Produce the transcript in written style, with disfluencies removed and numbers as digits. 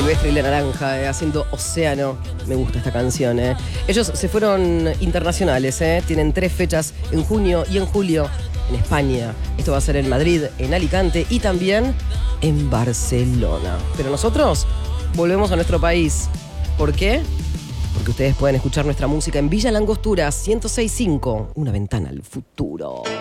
Silvestre y La Naranja, haciendo Océano. Me gusta esta canción, Ellos se fueron internacionales, Tienen 3 fechas en junio y en julio en España. Esto va a ser en Madrid, en Alicante y también en Barcelona. Pero nosotros volvemos a nuestro país. ¿Por qué? Porque ustedes pueden escuchar nuestra música en Villa Langostura 106.5, una ventana al futuro.